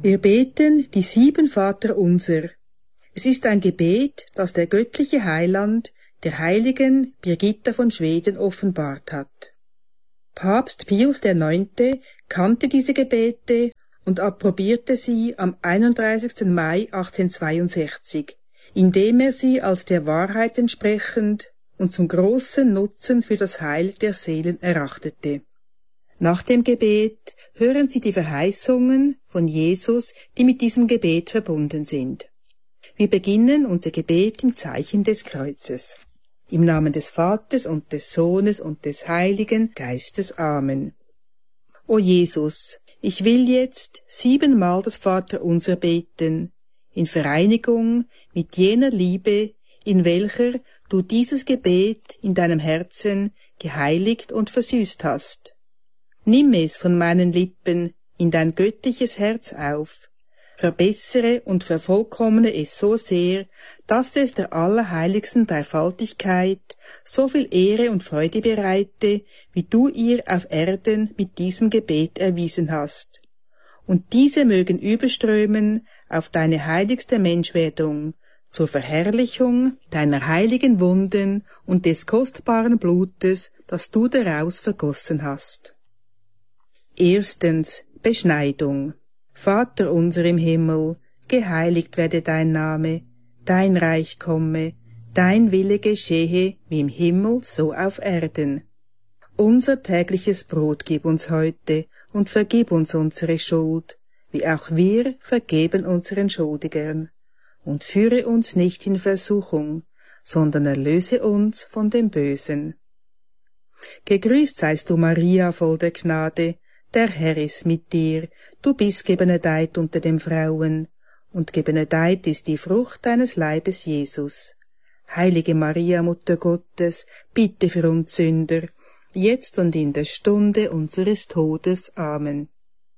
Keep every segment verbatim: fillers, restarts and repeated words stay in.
Wir beten die sieben Vaterunser. Es ist ein Gebet, das der göttliche Heiland der heiligen Birgitta von Schweden offenbart hat. Papst Pius der Neunte kannte diese Gebete und approbierte sie am einunddreißigsten Mai achtzehnhundertzweiundsechzig, indem er sie als der Wahrheit entsprechend und zum großen Nutzen für das Heil der Seelen erachtete. Nach dem Gebet hören Sie die Verheißungen von Jesus, die mit diesem Gebet verbunden sind. Wir beginnen unser Gebet im Zeichen des Kreuzes. Im Namen des Vaters und des Sohnes und des Heiligen Geistes. Amen. O Jesus, ich will jetzt siebenmal das Vaterunser beten, in Vereinigung mit jener Liebe, in welcher du dieses Gebet in deinem Herzen geheiligt und versüßt hast. Nimm es von meinen Lippen in dein göttliches Herz auf, verbessere und vervollkommne es so sehr, dass es der allerheiligsten Dreifaltigkeit so viel Ehre und Freude bereite, wie du ihr auf Erden mit diesem Gebet erwiesen hast. Und diese mögen überströmen auf deine heiligste Menschwerdung, zur Verherrlichung deiner heiligen Wunden und des kostbaren Blutes, das du daraus vergossen hast. Erstens, Beschneidung. Vater unser im Himmel, geheiligt werde dein Name, dein Reich komme, dein Wille geschehe, wie im Himmel, so auf Erden. Unser tägliches Brot gib uns heute und vergib uns unsere Schuld, wie auch wir vergeben unseren Schuldigern. Und führe uns nicht in Versuchung, sondern erlöse uns von dem Bösen. Gegrüßt seist du, Maria, voll der Gnade, der Herr ist mit dir, du bist gebenedeit unter den Frauen, und gebenedeit ist die Frucht deines Leibes, Jesus. Heilige Maria, Mutter Gottes, bitte für uns Sünder, jetzt und in der Stunde unseres Todes. Amen.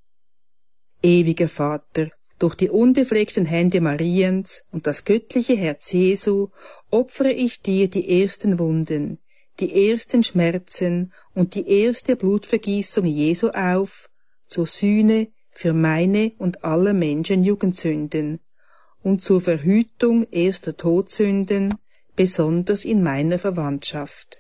Ewiger Vater, durch die unbefleckten Hände Mariens und das göttliche Herz Jesu opfere ich dir die ersten Wunden, die ersten Schmerzen und die erste Blutvergießung Jesu auf, zur Sühne für meine und aller Menschen Jugendsünden und zur Verhütung erster Todsünden, besonders in meiner Verwandtschaft.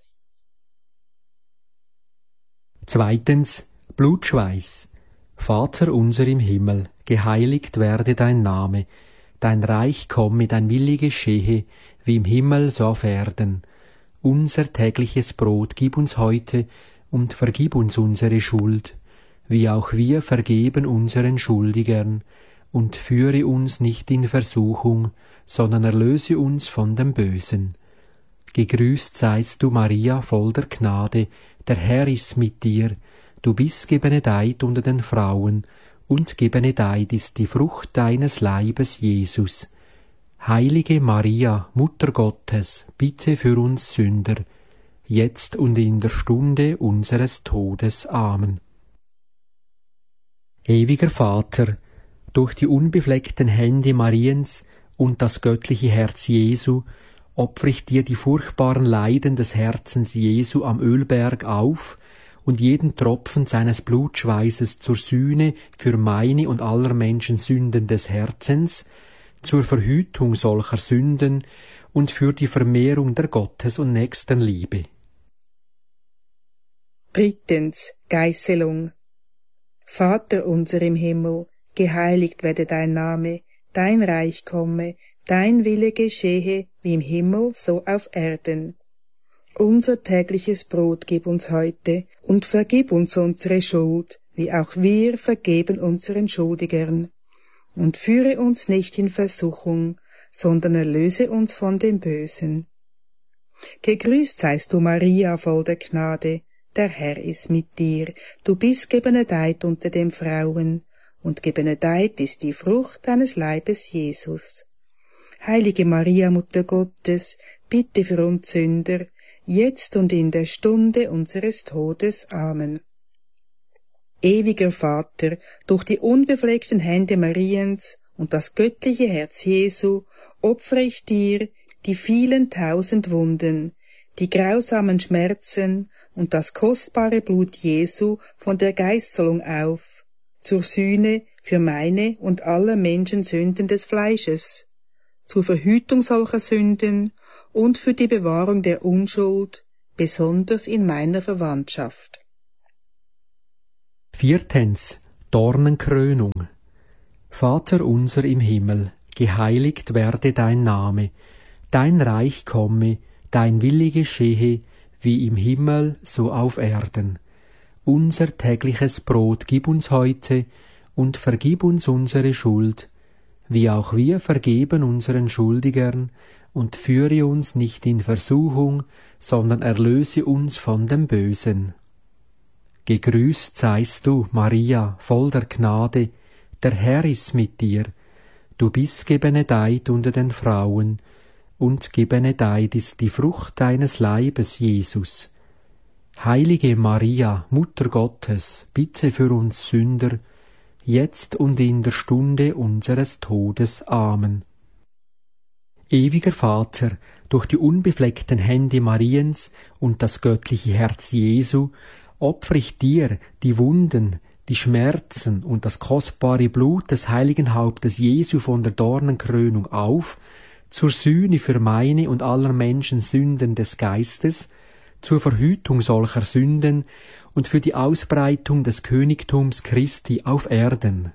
Zweitens, Blutschweiß. Vater unser im Himmel, geheiligt werde dein Name, dein Reich komme, dein Wille geschehe, wie im Himmel so auf Erden. Unser tägliches Brot gib uns heute und vergib uns unsere Schuld, wie auch wir vergeben unseren Schuldigern, und führe uns nicht in Versuchung, sondern erlöse uns von dem Bösen. Gegrüßt seist du, Maria, voll der Gnade, der Herr ist mit dir, du bist gebenedeit unter den Frauen, und gebenedeit ist die Frucht deines Leibes, Jesus. Heilige Maria, Mutter Gottes, bitte für uns Sünder, jetzt und in der Stunde unseres Todes. Amen. Ewiger Vater, durch die unbefleckten Hände Mariens und das göttliche Herz Jesu opfere ich dir die furchtbaren Leiden des Herzens Jesu am Ölberg auf und jeden Tropfen seines Blutschweißes zur Sühne für meine und aller Menschen Sünden des Herzens, zur Verhütung solcher Sünden und für die Vermehrung der Gottes- und Nächstenliebe. Drittens, Geißelung. Vater unser im Himmel, geheiligt werde dein Name, dein Reich komme, dein Wille geschehe, wie im Himmel, so auf Erden. Unser tägliches Brot gib uns heute und vergib uns unsere Schuld, wie auch wir vergeben unseren Schuldigern. Und führe uns nicht in Versuchung, sondern erlöse uns von dem Bösen. Gegrüßt seist du, Maria, voll der Gnade, der Herr ist mit dir, du bist gebenedeit unter den Frauen, und gebenedeit ist die Frucht deines Leibes, Jesus. Heilige Maria, Mutter Gottes, bitte für uns Sünder, jetzt und in der Stunde unseres Todes. Amen. Ewiger Vater, durch die unbefleckten Hände Mariens und das göttliche Herz Jesu opfere ich dir die vielen tausend Wunden, die grausamen Schmerzen und das kostbare Blut Jesu von der Geißelung auf, zur Sühne für meine und aller Menschen Sünden des Fleisches, zur Verhütung solcher Sünden und für die Bewahrung der Unschuld, besonders in meiner Verwandtschaft. Viertens. Dornenkrönung. Vater unser im Himmel, geheiligt werde dein Name, dein Reich komme, dein Wille geschehe, wie im Himmel, so auf Erden. Unser tägliches Brot gib uns heute und vergib uns unsere Schuld, wie auch wir vergeben unseren Schuldigern, und führe uns nicht in Versuchung, sondern erlöse uns von dem Bösen. Gegrüßt seist du, Maria, voll der Gnade, der Herr ist mit dir. Du bist gebenedeit unter den Frauen, und gebenedeit ist die Frucht deines Leibes, Jesus. Heilige Maria, Mutter Gottes, bitte für uns Sünder, jetzt und in der Stunde unseres Todes. Amen. Ewiger Vater, durch die unbefleckten Hände Mariens und das göttliche Herz Jesu, opfer ich dir die Wunden, die Schmerzen und das kostbare Blut des heiligen Hauptes Jesu von der Dornenkrönung auf, zur Sühne für meine und aller Menschen Sünden des Geistes, zur Verhütung solcher Sünden und für die Ausbreitung des Königtums Christi auf Erden.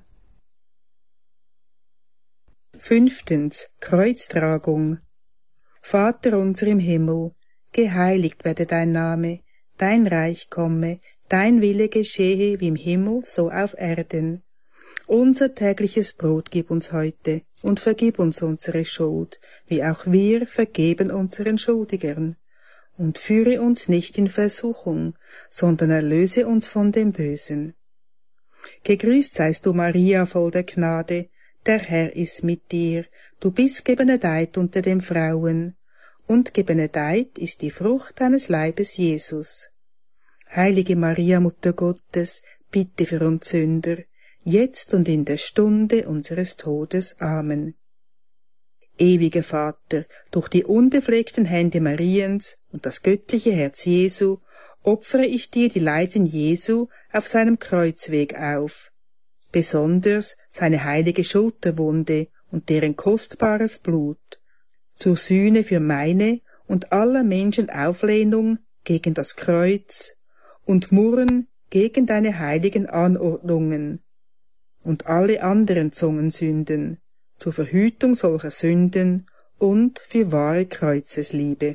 Fünftens. Kreuztragung. Vater unser im Himmel, geheiligt werde dein Name, dein Reich komme, dein Wille geschehe wie im Himmel, so auf Erden. Unser tägliches Brot gib uns heute und vergib uns unsere Schuld, wie auch wir vergeben unseren Schuldigern. Und führe uns nicht in Versuchung, sondern erlöse uns von dem Bösen. Gegrüßt seist du, Maria, voll der Gnade, der Herr ist mit dir, du bist gebenedeit unter den Frauen, und gebenedeit ist die Frucht deines Leibes, Jesus. Heilige Maria, Mutter Gottes, bitte für uns Sünder, jetzt und in der Stunde unseres Todes. Amen. Ewiger Vater, durch die unbefleckten Hände Mariens und das göttliche Herz Jesu opfere ich dir die Leiden Jesu auf seinem Kreuzweg auf, besonders seine heilige Schulterwunde und deren kostbares Blut, zur Sühne für meine und aller Menschen Auflehnung gegen das Kreuz und Murren gegen deine heiligen Anordnungen und alle anderen Zungensünden, zur Verhütung solcher Sünden und für wahre Kreuzesliebe.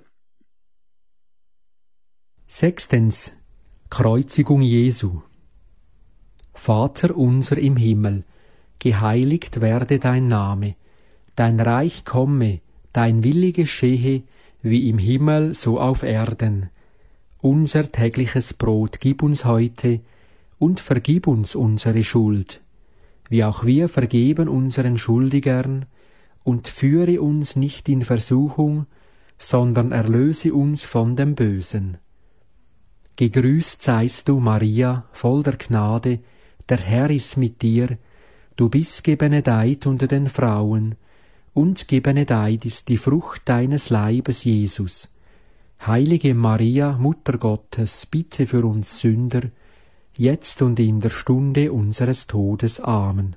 Sechstens. Kreuzigung Jesu. Vater unser im Himmel, geheiligt werde dein Name, dein Reich komme, dein Wille geschehe, wie im Himmel, so auf Erden. Unser tägliches Brot gib uns heute und vergib uns unsere Schuld, wie auch wir vergeben unseren Schuldigern, und führe uns nicht in Versuchung, sondern erlöse uns von dem Bösen. Gegrüßt seist du, Maria, voll der Gnade, der Herr ist mit dir, du bist gebenedeit unter den Frauen, und gebenedeit ist die Frucht deines Leibes, Jesus. Heilige Maria, Mutter Gottes, bitte für uns Sünder, jetzt und in der Stunde unseres Todes. Amen.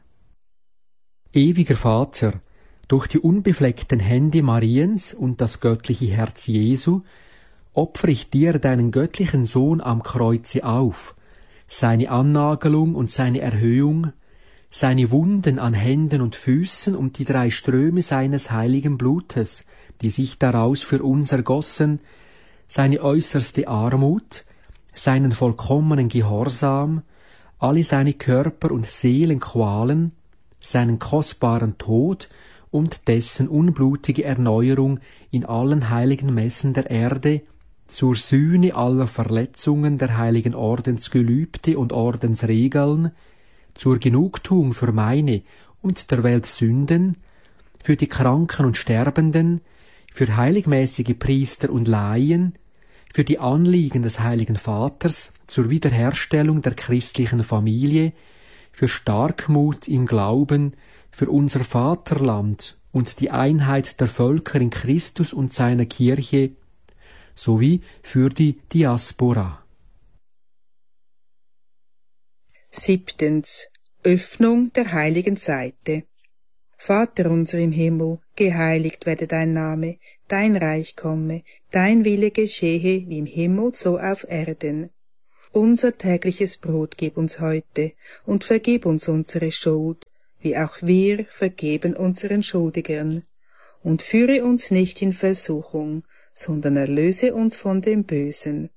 Ewiger Vater, durch die unbefleckten Hände Mariens und das göttliche Herz Jesu opfer ich dir deinen göttlichen Sohn am Kreuze auf, seine Annagelung und seine Erhöhung, seine Wunden an Händen und Füßen und die drei Ströme seines heiligen Blutes, die sich daraus für uns ergossen, seine äußerste Armut, seinen vollkommenen Gehorsam, alle seine Körper- und Seelenqualen, seinen kostbaren Tod und dessen unblutige Erneuerung in allen heiligen Messen der Erde, zur Sühne aller Verletzungen der heiligen Ordensgelübde und Ordensregeln, zur Genugtuung für meine und der Welt Sünden, für die Kranken und Sterbenden, für heiligmäßige Priester und Laien, für die Anliegen des Heiligen Vaters, zur Wiederherstellung der christlichen Familie, für Starkmut im Glauben, für unser Vaterland und die Einheit der Völker in Christus und seiner Kirche, sowie für die Diaspora. Siebtens. Öffnung der heiligen Seite. Vater unser im Himmel, geheiligt werde dein Name, dein Reich komme, dein Wille geschehe wie im Himmel so auf Erden. Unser tägliches Brot gib uns heute und vergib uns unsere Schuld, wie auch wir vergeben unseren Schuldigern. Und führe uns nicht in Versuchung, sondern erlöse uns von dem Bösen.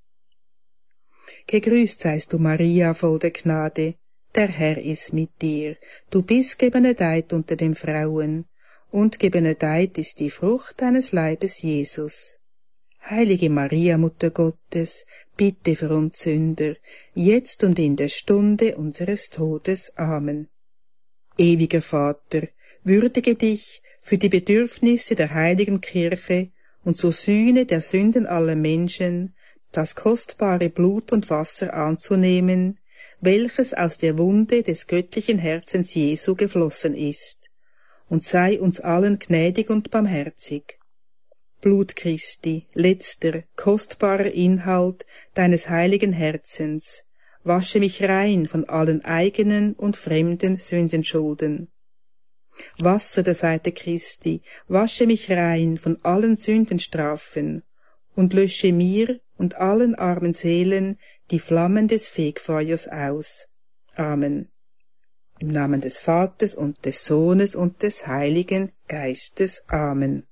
Gegrüßt seist du, Maria, voll der Gnade, der Herr ist mit dir. Du bist gebenedeit unter den Frauen, und gebenedeit ist die Frucht deines Leibes, Jesus. Heilige Maria, Mutter Gottes, bitte für uns Sünder, jetzt und in der Stunde unseres Todes. Amen. Ewiger Vater, würdige dich für die Bedürfnisse der heiligen Kirche und zur Sühne der Sünden aller Menschen, das kostbare Blut und Wasser anzunehmen, welches aus der Wunde des göttlichen Herzens Jesu geflossen ist, und sei uns allen gnädig und barmherzig. Blut Christi, letzter, kostbarer Inhalt deines heiligen Herzens, wasche mich rein von allen eigenen und fremden Sündenschulden. Wasser der Seite Christi, wasche mich rein von allen Sündenstrafen und lösche mir und allen armen Seelen die Flammen des Fegfeuers aus. Amen. Im Namen des Vaters und des Sohnes und des Heiligen Geistes. Amen.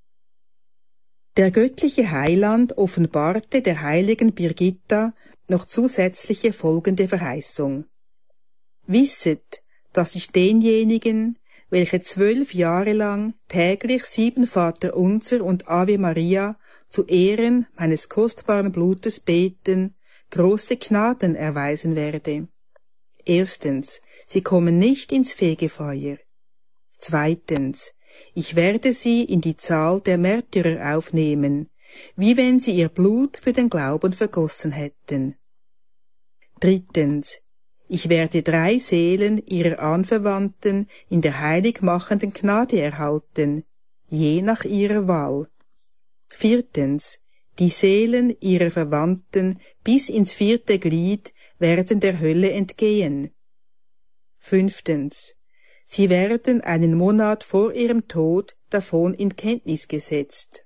Der göttliche Heiland offenbarte der heiligen Birgitta noch zusätzliche folgende Verheißung. Wisset, dass ich denjenigen, welche zwölf Jahre lang täglich sieben Vaterunser und Ave Maria zu Ehren meines kostbaren Blutes beten, große Gnaden erweisen werde. Erstens, sie kommen nicht ins Fegefeuer. Zweitens, ich werde sie in die Zahl der Märtyrer aufnehmen, wie wenn sie ihr Blut für den Glauben vergossen hätten. Drittens, ich werde drei Seelen ihrer Anverwandten in der heiligmachenden Gnade erhalten, je nach ihrer Wahl. Viertens, die Seelen ihrer Verwandten bis ins vierte Glied werden der Hölle entgehen. Fünftens, sie werden einen Monat vor ihrem Tod davon in Kenntnis gesetzt.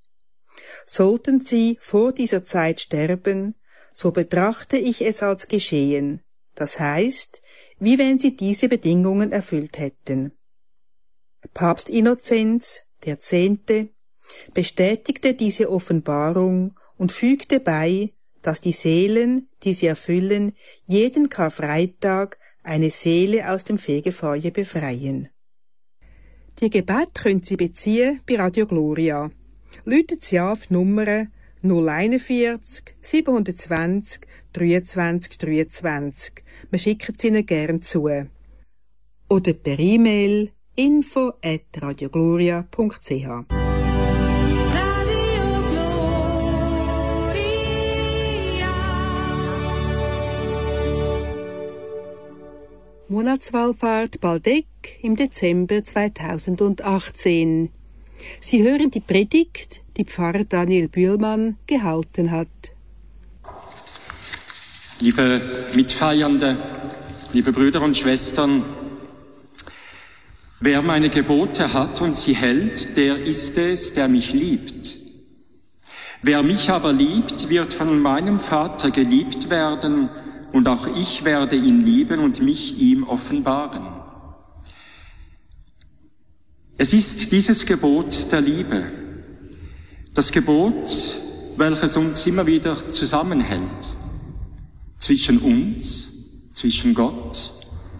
Sollten sie vor dieser Zeit sterben, so betrachte ich es als geschehen, das heißt, wie wenn sie diese Bedingungen erfüllt hätten. Papst Innozenz, der Zehnte, bestätigte diese Offenbarung und fügte bei, dass die Seelen, die sie erfüllen, jeden Karfreitag eine Seele aus dem Fegefeuer befreien. Die Gebet können Sie beziehen bei Radio Gloria. Läutet Sie auf die Nummer null einundvierzig siebenhundertzwanzig dreiundzwanzig dreiundzwanzig. Wir schicken sie Ihnen gern zu. Oder per E-Mail info at radiogloria punkt c h. Monatswallfahrt Baldeck im Dezember zweitausendachtzehn. Sie hören die Predigt, die Pfarrer Daniel Bühlmann gehalten hat. Liebe Mitfeiernde, liebe Brüder und Schwestern, wer meine Gebote hat und sie hält, der ist es, der mich liebt. Wer mich aber liebt, wird von meinem Vater geliebt werden, und auch ich werde ihn lieben und mich ihm offenbaren. Es ist dieses Gebot der Liebe, das Gebot, welches uns immer wieder zusammenhält, zwischen uns, zwischen Gott.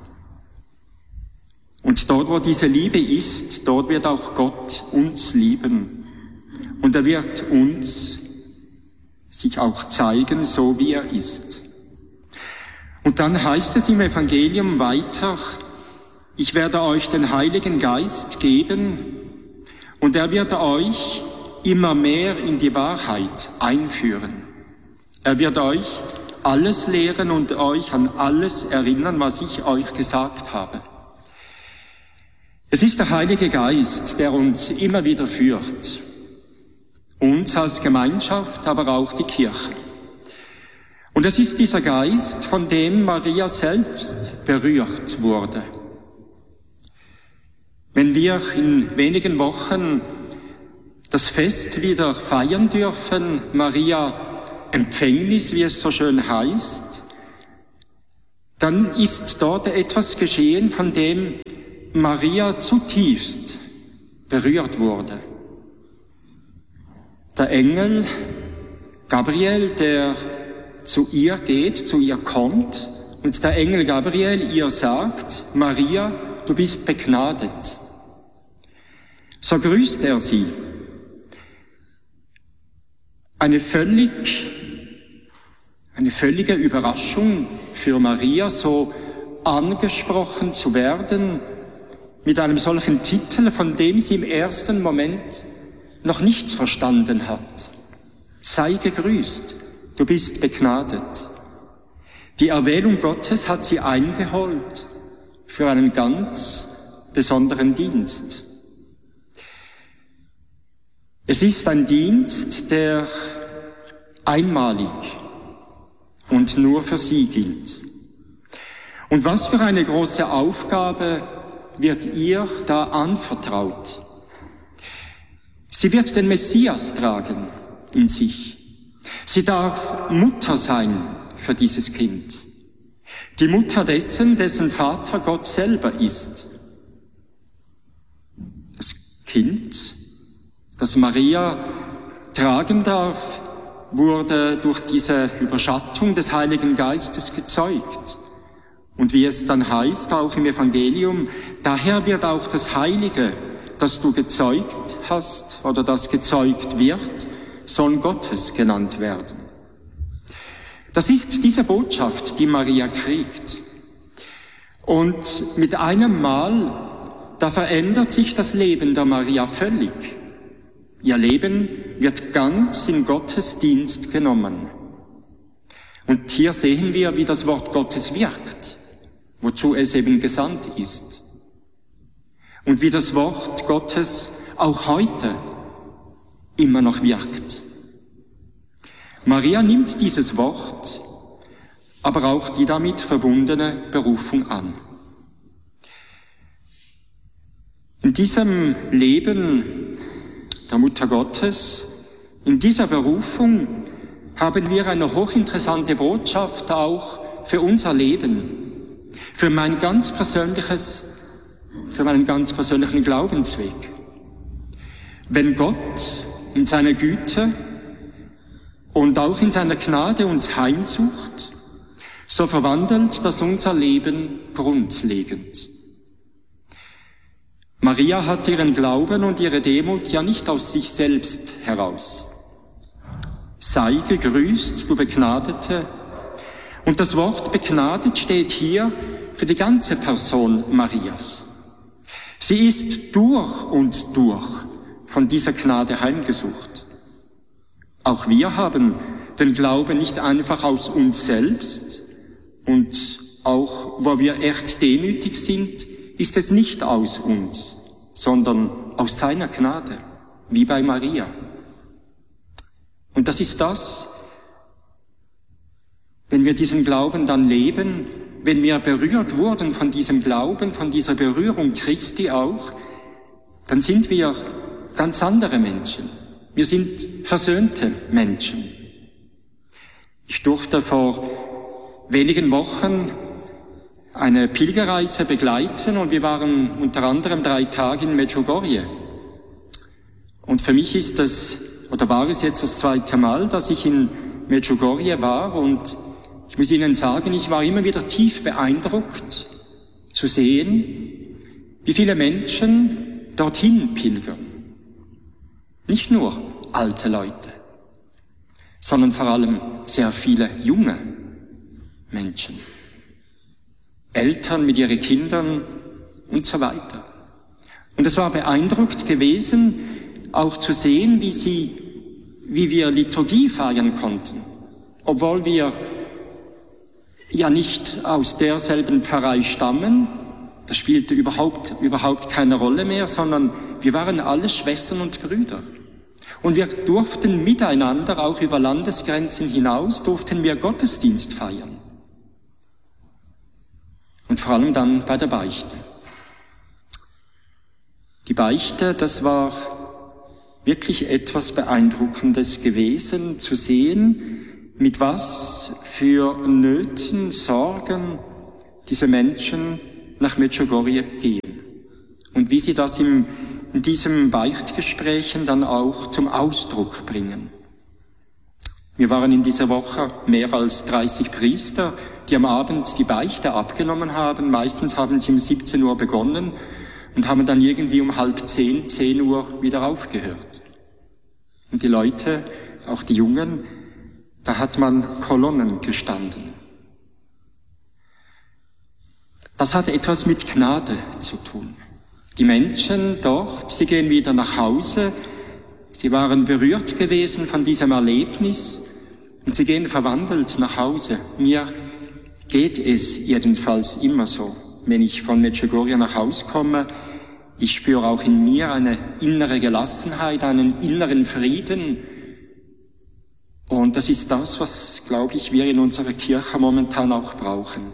Und dort, wo diese Liebe ist, dort wird auch Gott uns lieben. Und er wird uns sich auch zeigen, so wie er ist. Und dann heißt es im Evangelium weiter, ich werde euch den Heiligen Geist geben und er wird euch immer mehr in die Wahrheit einführen. Er wird euch alles lehren und euch an alles erinnern, was ich euch gesagt habe. Es ist der Heilige Geist, der uns immer wieder führt. Uns als Gemeinschaft, aber auch die Kirche. Und es ist dieser Geist, von dem Maria selbst berührt wurde. Wenn wir in wenigen Wochen das Fest wieder feiern dürfen, Maria Empfängnis, wie es so schön heißt, dann ist dort etwas geschehen, von dem Maria zutiefst berührt wurde. Der Engel Gabriel, der zu ihr geht, zu ihr kommt, und der Engel Gabriel ihr sagt, Maria, du bist begnadet. So grüßt er sie. Eine völlig, eine völlige Überraschung für Maria, so angesprochen zu werden mit einem solchen Titel, von dem sie im ersten Moment noch nichts verstanden hat. Sei gegrüßt, du bist begnadet. Die Erwählung Gottes hat sie eingeholt für einen ganz besonderen Dienst. Es ist ein Dienst, der einmalig und nur für sie gilt. Und was für eine große Aufgabe wird ihr da anvertraut? Sie wird den Messias tragen in sich. Sie darf Mutter sein für dieses Kind. Die Mutter dessen, dessen Vater Gott selber ist. Das Kind, das Maria tragen darf, wurde durch diese Überschattung des Heiligen Geistes gezeugt. Und wie es dann heißt, auch im Evangelium, daher wird auch das Heilige, das du gezeugt hast oder das gezeugt wird, Sohn Gottes genannt werden. Das ist diese Botschaft, die Maria kriegt. Und mit einem Mal, da verändert sich das Leben der Maria völlig. Ihr Leben wird ganz in Gottes Dienst genommen. Und hier sehen wir, wie das Wort Gottes wirkt, wozu es eben gesandt ist. Und wie das Wort Gottes auch heute immer noch wirkt. Maria nimmt dieses Wort, aber auch die damit verbundene Berufung an. In diesem Leben der Mutter Gottes, in dieser Berufung haben wir eine hochinteressante Botschaft auch für unser Leben, für mein ganz persönliches, für meinen ganz persönlichen Glaubensweg. Wenn Gott in seiner Güte und auch in seiner Gnade uns heimsucht, so verwandelt das unser Leben grundlegend. Maria hat ihren Glauben und ihre Demut ja nicht aus sich selbst heraus. Sei gegrüßt, du Begnadete. Und das Wort begnadet steht hier für die ganze Person Marias. Sie ist durch und durch von dieser Gnade heimgesucht. Auch wir haben den Glauben nicht einfach aus uns selbst, und auch wo wir echt demütig sind, ist es nicht aus uns, sondern aus seiner Gnade, wie bei Maria. Und das ist das, wenn wir diesen Glauben dann leben, wenn wir berührt wurden von diesem Glauben, von dieser Berührung Christi auch, dann sind wir ganz andere Menschen. Wir sind versöhnte Menschen. Ich durfte vor wenigen Wochen eine Pilgerreise begleiten und wir waren unter anderem drei Tage in Medjugorje. Und für mich ist es, oder war es jetzt das zweite Mal, dass ich in Medjugorje war, und ich muss Ihnen sagen, ich war immer wieder tief beeindruckt zu sehen, wie viele Menschen dorthin pilgern. Nicht nur alte Leute, sondern vor allem sehr viele junge Menschen. Eltern mit ihren Kindern und so weiter. Und es war beeindruckt gewesen, auch zu sehen, wie sie, wie wir Liturgie feiern konnten, obwohl wir ja nicht aus derselben Pfarrei stammen. Das spielte überhaupt, überhaupt keine Rolle mehr, sondern wir waren alle Schwestern und Brüder. Und wir durften miteinander, auch über Landesgrenzen hinaus, durften wir Gottesdienst feiern. Und vor allem dann bei der Beichte. Die Beichte, das war wirklich etwas Beeindruckendes gewesen, zu sehen, mit was für Nöten, Sorgen diese Menschen nach Medjugorje gehen. Und wie sie das im, in diesen Beichtgesprächen dann auch zum Ausdruck bringen. Wir waren in dieser Woche mehr als dreißig Priester, die am Abend die Beichte abgenommen haben. Meistens haben sie um siebzehn Uhr begonnen und haben dann irgendwie um halb zehn, zehn Uhr wieder aufgehört. Und die Leute, auch die Jungen, da hat man Kolonnen gestanden. Das hat etwas mit Gnade zu tun. Die Menschen dort, sie gehen wieder nach Hause, sie waren berührt gewesen von diesem Erlebnis und sie gehen verwandelt nach Hause. Mir geht es jedenfalls immer so, wenn ich von Medjugorje nach Hause komme. Ich spüre auch in mir eine innere Gelassenheit, einen inneren Frieden. Und das ist das, was, glaube ich, wir in unserer Kirche momentan auch brauchen.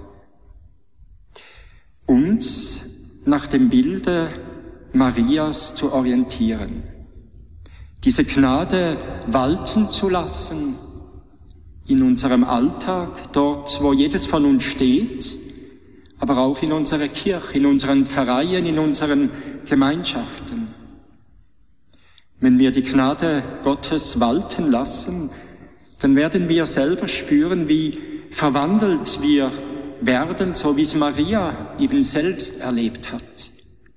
Uns nach dem Bilde Marias zu orientieren. Diese Gnade walten zu lassen in unserem Alltag, dort, wo jedes von uns steht, aber auch in unserer Kirche, in unseren Vereinen, in unseren Gemeinschaften. Wenn wir die Gnade Gottes walten lassen, dann werden wir selber spüren, wie verwandelt wir werden, so wie es Maria eben selbst erlebt hat.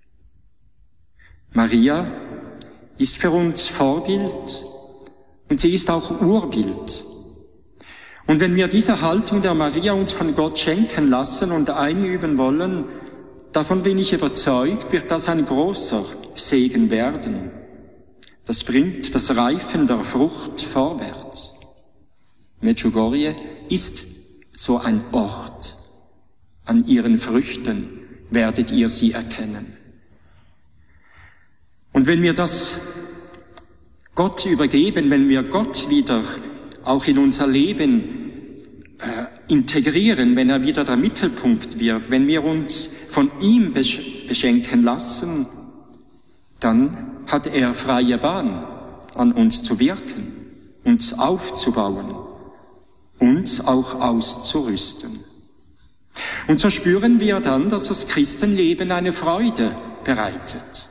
Maria ist für uns Vorbild und sie ist auch Urbild. Und wenn wir diese Haltung der Maria uns von Gott schenken lassen und einüben wollen, davon bin ich überzeugt, wird das ein großer Segen werden. Das bringt das Reifen der Frucht vorwärts. Medjugorje ist so ein Ort. An ihren Früchten werdet ihr sie erkennen. Und wenn wir das Gott übergeben, wenn wir Gott wieder auch in unser Leben äh, integrieren, wenn er wieder der Mittelpunkt wird, wenn wir uns von ihm beschenken lassen, dann hat er freie Bahn, an uns zu wirken, uns aufzubauen, uns auch auszurüsten. Und so spüren wir dann, dass das Christenleben eine Freude bereitet.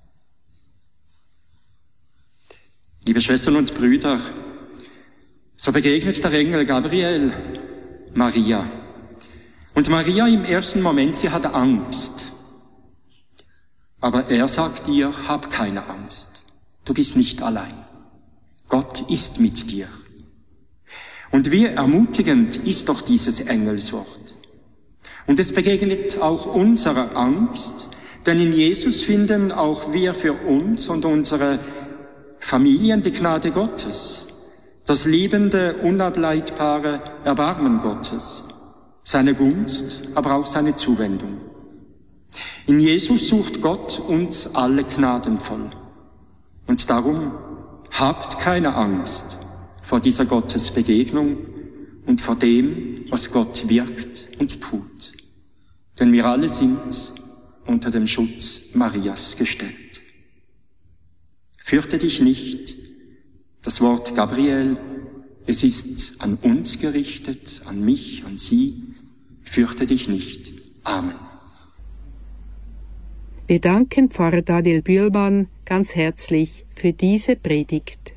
Liebe Schwestern und Brüder, so begegnet der Engel Gabriel Maria. Und Maria im ersten Moment, sie hat Angst. Aber er sagt ihr, hab keine Angst. Du bist nicht allein. Gott ist mit dir. Und wie ermutigend ist doch dieses Engelswort. Und es begegnet auch unserer Angst, denn in Jesus finden auch wir für uns und unsere Familien die Gnade Gottes, das liebende, unableitbare Erbarmen Gottes, seine Gunst, aber auch seine Zuwendung. In Jesus sucht Gott uns alle gnadenvoll. Und darum habt keine Angst vor dieser Gottesbegegnung und vor dem, was Gott wirkt und tut. Denn wir alle sind unter dem Schutz Marias gestellt. Fürchte dich nicht, das Wort Gabriel, es ist an uns gerichtet, an mich, an Sie. Fürchte dich nicht. Amen. Wir danken Pfarrer Daniel Bühlmann ganz herzlich für diese Predigt.